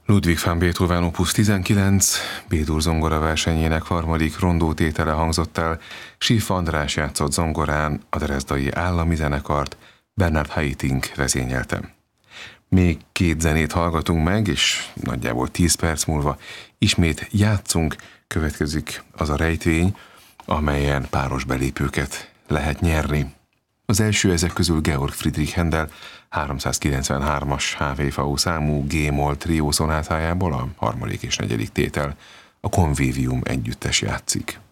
Ludwig van Beethoven opus 19, B-dur zongora versenyének harmadik rondótétele hangzott el, Schiff András játszott zongorán, a Dresdai Állami Zenekart Bernhard Haitink vezényelte. Még két zenét hallgatunk meg, és nagyjából 10 perc múlva ismét játszunk, következik az a rejtvény, amelyen páros belépőket lehet nyerni. Az első ezek közül Georg Friedrich Händel 393-as HVV számú G-moll trió szonátájából a harmadik és negyedik tétel, a Convivium együttes játszik.